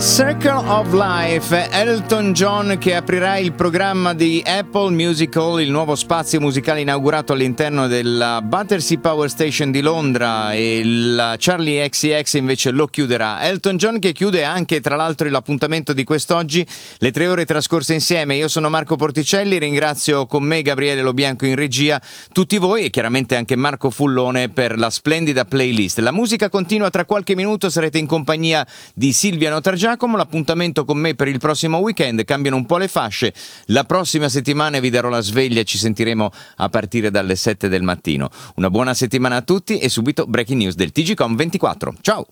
Circle of Life, Elton John che aprirà il programma di Apple Musical, il nuovo spazio musicale inaugurato all'interno della Battersea Power Station di Londra, e il Charlie XCX invece lo chiuderà. Elton John che chiude anche tra l'altro l'appuntamento di quest'oggi, le 3 ore trascorse insieme. Io sono Marco Porticelli, ringrazio con me Gabriele Lobianco in regia, tutti voi e chiaramente anche Marco Fullone per la splendida playlist. La musica continua, tra qualche minuto sarete in compagnia di Silvia Notargiacomo. L'appuntamento con me per il prossimo weekend, cambiano un po' le fasce, la prossima settimana vi darò la sveglia e ci sentiremo a partire dalle 7 del mattino. Una buona settimana a tutti e subito breaking news del TGcom 24. Ciao!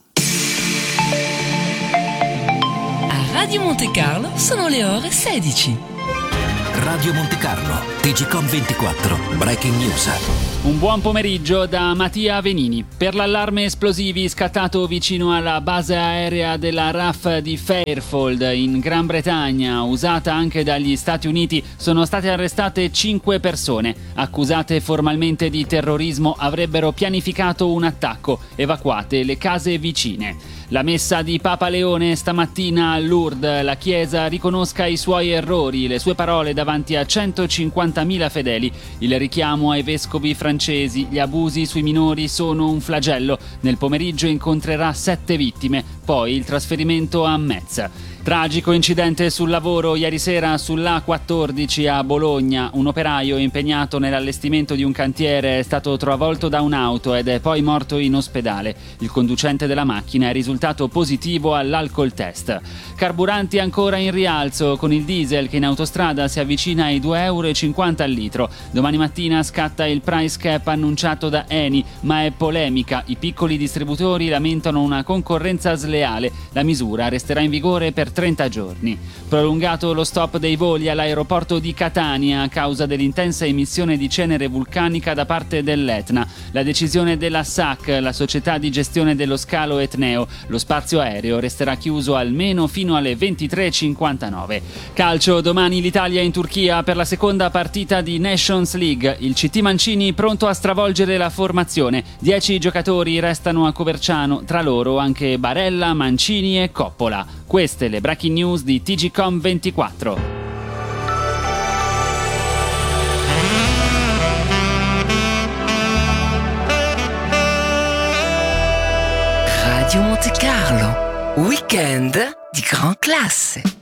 A Radio Monte Carlo sono le ore 16. Radio Monte Carlo, TGcom 24, breaking news. Un buon pomeriggio da Mattia Venini. Per l'allarme esplosivi scattato vicino alla base aerea della RAF di Fairfield in Gran Bretagna, usata anche dagli Stati Uniti, sono state arrestate 5 persone. Accusate formalmente di terrorismo, avrebbero pianificato un attacco, evacuate le case vicine. La messa di Papa Leone stamattina a Lourdes, la Chiesa riconosca i suoi errori, le sue parole davanti a 150.000 fedeli. Il richiamo ai vescovi francesi, gli abusi sui minori sono un flagello. Nel pomeriggio incontrerà 7 vittime, poi il trasferimento a Metz. Tragico incidente sul lavoro ieri sera sull'A14 a Bologna. Un operaio impegnato nell'allestimento di un cantiere è stato travolto da un'auto ed è poi morto in ospedale. Il conducente della macchina è risultato positivo all'alcol test. Carburanti ancora in rialzo, con il diesel che in autostrada si avvicina ai 2,50 € al litro. Domani mattina scatta il price cap annunciato da Eni, ma è polemica. I piccoli distributori lamentano una concorrenza sleale. La misura resterà in vigore per 30 giorni. Prolungato lo stop dei voli all'aeroporto di Catania a causa dell'intensa emissione di cenere vulcanica da parte dell'Etna. La decisione della SAC, la società di gestione dello scalo etneo. Lo spazio aereo resterà chiuso almeno fino alle 23:59. Calcio, domani l'Italia in Turchia per la seconda partita di Nations League. Il CT Mancini pronto a stravolgere la formazione. 10 giocatori restano a Coverciano, tra loro anche Barella, Mancini e Coppola. Queste le breaking news di TGcom 24. Radio Monte Carlo, weekend di gran classe.